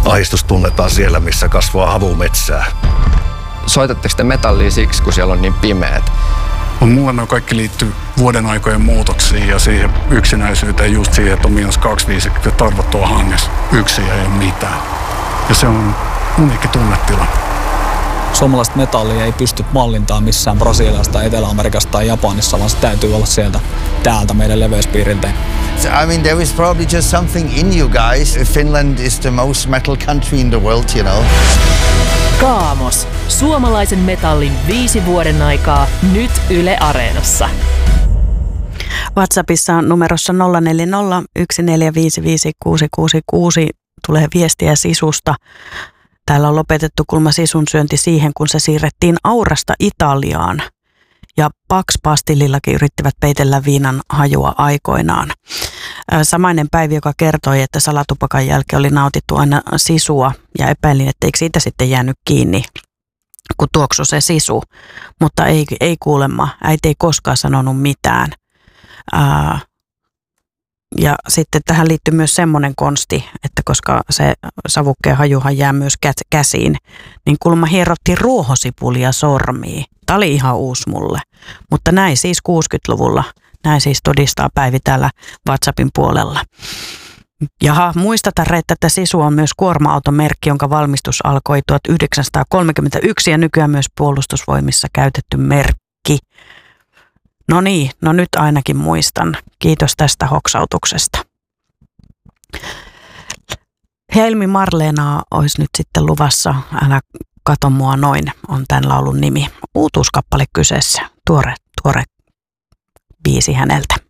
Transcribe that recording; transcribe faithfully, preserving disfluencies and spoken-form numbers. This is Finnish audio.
ahdistus tunnetaan siellä, missä kasvaa havumetsää. Soitatteko te metallia siksi, kun siellä on niin pimeät? Mulla nämä kaikki liittyy vuoden aikojen muutoksiin ja siihen yksinäisyyteen, just siihen, että on miinus kaksikymmentäviisi ja tarvottua hangessa. Yksin ei ole mitään. Ja se on uniikki tunnetila. Suomalaista metallia ei pysty mallintamaan missään Brasiliasta, Etelä-Amerikasta tai Japanissa, vaan se täytyy olla sieltä täältä meidän leveyspiiriltä. I mean, there is probably just something in you guys. Finland is the most metal country in the world, you know. Kaamos. Suomalaisen metallin viisi vuoden aikaa nyt Yle Areenassa. WhatsAppissa numerossa nolla neljä nolla yksi neljä viisi viisi kuusi kuusi kuusi tulee viestiä Sisusta. Täällä on lopetettu kulma sisun syönti siihen, kun se siirrettiin Aurasta Italiaan. Ja Pax Pastilillakin yrittivät peitellä viinan hajua aikoinaan. Samainen Päivi, joka kertoi, että salatupakan jälkeen oli nautittu aina sisua ja epäilin, että eikö siitä sitten jäänyt kiinni, kun tuoksui se sisu. Mutta ei, ei kuulemma, äiti ei koskaan sanonut mitään. Ää, ja sitten tähän liittyy myös semmoinen konsti, että koska se savukkeen hajuhan jää myös käsiin, niin kuulemma hierottiin ruohosipulia sormiin. Tämä oli ihan uusi mulle, mutta näin siis kuusikymmentäluvulla, näin siis todistaa Päivi täällä WhatsAppin puolella. Jaha, muistataan, että tämä sisu on myös kuorma-automerkki, jonka valmistus alkoi tuhatyhdeksänsataakolmekymmentäyksi ja nykyään myös puolustusvoimissa käytetty merkki. No niin, no nyt ainakin muistan. Kiitos tästä hoksautuksesta. Helmi Marleenaa olisi nyt sitten luvassa. Älä kato mua noin, on tämän laulun nimi. Uutuuskappale kyseessä. Tuore, tuore biisi häneltä.